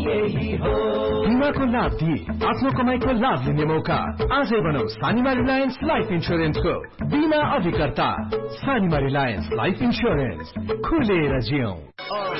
यही हो। बीमाको लाभ दिए आफ्नो कमाईको लाभ लिने मौका। आजै बनाऊ सानिमा रिलायन्स लाइफ इन्स्योरेन्सको बीमा अधिकर्ता। सानिमा रिलायन्स लाइफ इन्स्योरेन्स, खुलेर जियौं।